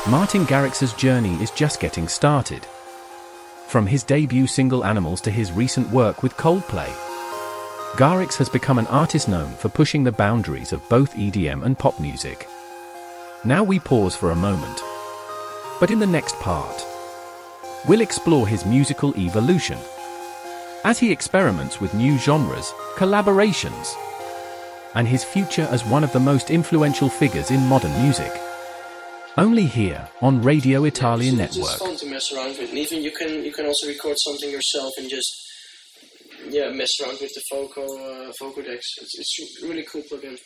Martin Garrix's journey is just getting started. From his debut single Animals to his recent work with Coldplay, Garrix has become an artist known for pushing the boundaries of both EDM and pop music. Now we pause for a moment. But in the next part, we'll explore his musical evolution as he experiments with new genres, collaborations, and his future as one of the most influential figures in modern music. Only here on Radio Italia Network. It's fun to mess around with, and even you can also record something yourself and just mess around with the vocal decks. It's a really cool plugin.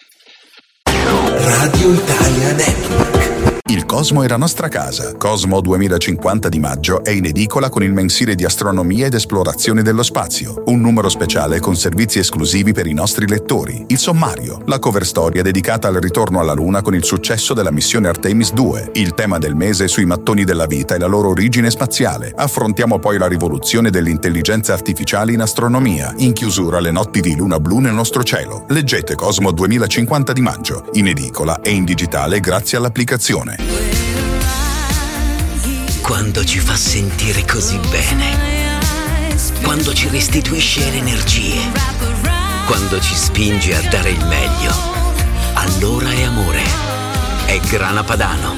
Radio Italia Network. Il Cosmo è la nostra casa. Cosmo 2050 di maggio è in edicola con il mensile di astronomia ed esplorazione dello spazio. Un numero speciale con servizi esclusivi per i nostri lettori. Il sommario, la cover storia dedicata al ritorno alla Luna con il successo della missione Artemis 2. Il tema del mese sui mattoni della vita e la loro origine spaziale. Affrontiamo poi la rivoluzione dell'intelligenza artificiale in astronomia. In chiusura le notti di luna blu nel nostro cielo. Leggete Cosmo 2050 di maggio. In edicola e in digitale grazie all'applicazione. Quando ci fa sentire così bene, quando ci restituisce le energie, quando ci spinge a dare il meglio, allora è amore. È Grana Padano.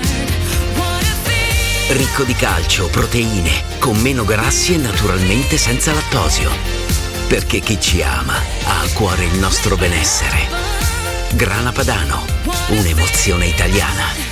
Ricco di calcio, proteine, con meno grassi e naturalmente senza lattosio. Perché chi ci ama ha a cuore il nostro benessere. Grana Padano, un'emozione italiana.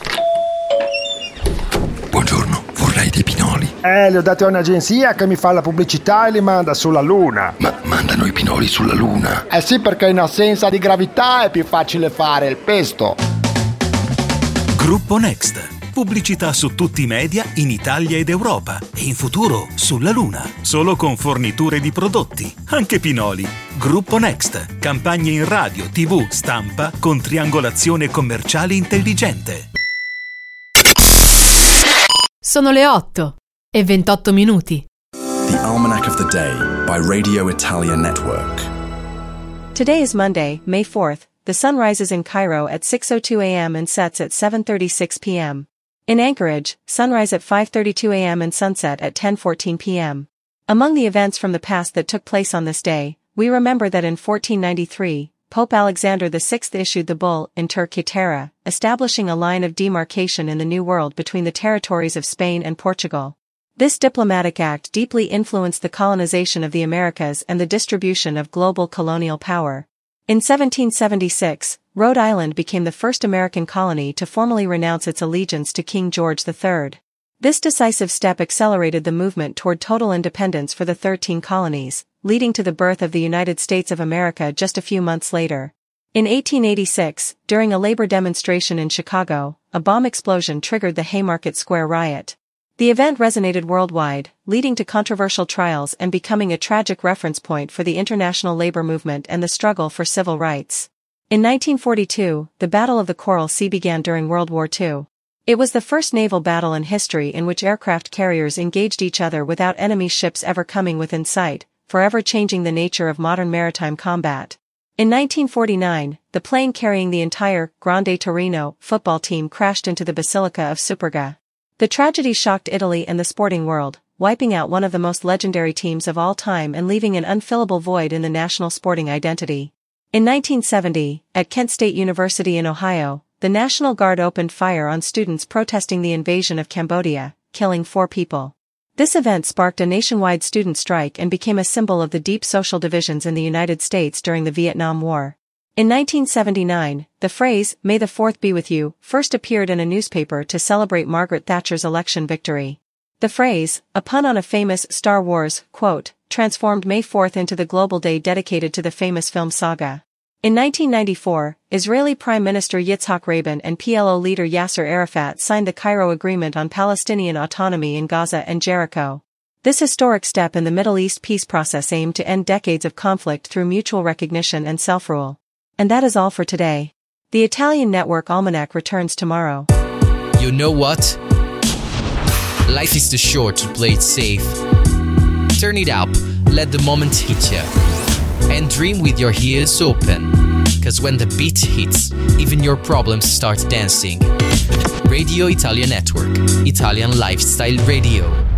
Buongiorno, vorrei dei pinoli. Li ho dati a un'agenzia che mi fa la pubblicità e li manda sulla Luna. Ma mandano i pinoli sulla Luna? Eh sì, perché in assenza di gravità è più facile fare il pesto. Gruppo Next. Pubblicità su tutti i media in Italia ed Europa e in futuro sulla Luna. Solo con forniture di prodotti, anche pinoli. Gruppo Next. Campagne in radio, TV, stampa con triangolazione commerciale intelligente. Sono le 8:28. The Almanac of the Day by Radio Italia Network. Today is Monday, May 4th. The sun rises in Cairo at 6:02 a.m. and sets at 7:36 p.m. In Anchorage, sunrise at 5:32 a.m. and sunset at 10:14 p.m. Among the events from the past that took place on this day, we remember that in 1493, Pope Alexander VI issued the bull Inter Caetera, establishing a line of demarcation in the New World between the territories of Spain and Portugal. This diplomatic act deeply influenced the colonization of the Americas and the distribution of global colonial power. In 1776, Rhode Island became the first American colony to formally renounce its allegiance to King George III. This decisive step accelerated the movement toward total independence for the 13 colonies, leading to the birth of the United States of America just a few months later. In 1886, during a labor demonstration in Chicago, a bomb explosion triggered the Haymarket Square riot. The event resonated worldwide, leading to controversial trials and becoming a tragic reference point for the international labor movement and the struggle for civil rights. In 1942, the Battle of the Coral Sea began during World War II. It was the first naval battle in history in which aircraft carriers engaged each other without enemy ships ever coming within sight, forever changing the nature of modern maritime combat. In 1949, the plane carrying the entire Grande Torino football team crashed into the Basilica of Superga. The tragedy shocked Italy and the sporting world, wiping out one of the most legendary teams of all time and leaving an unfillable void in the national sporting identity. In 1970, at Kent State University in Ohio, the National Guard opened fire on students protesting the invasion of Cambodia, killing 4 people. This event sparked a nationwide student strike and became a symbol of the deep social divisions in the United States during the Vietnam War. In 1979, the phrase, "May the 4th be with you," first appeared in a newspaper to celebrate Margaret Thatcher's election victory. The phrase, a pun on a famous Star Wars quote, transformed May 4th into the global day dedicated to the famous film saga. In 1994, Israeli Prime Minister Yitzhak Rabin and PLO leader Yasser Arafat signed the Cairo Agreement on Palestinian autonomy in Gaza and Jericho. This historic step in the Middle East peace process aimed to end decades of conflict through mutual recognition and self-rule. And that is all for today. The Italian Network Almanac returns tomorrow. You know what? Life is too short to play it safe. Turn it up, let the moment hit you, and dream with your ears open. 'cause when the beat hits, even your problems start dancing. Radio Italia Network, Italian Lifestyle Radio.